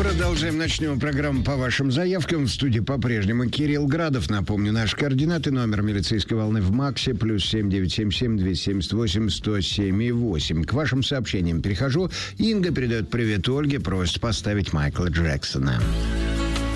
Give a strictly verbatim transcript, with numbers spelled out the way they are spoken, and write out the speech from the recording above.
Продолжаем. Начнем программу по вашим заявкам. В студии по-прежнему Кирилл Градов. Напомню, наши координаты. Номер милицейской волны в МАКСе. Плюс семь девятьсот семьдесят семь двести семьдесят восемь сто семь восемь. К вашим сообщениям перехожу. Инга передает привет Ольге. Просит поставить Майкла Джексона.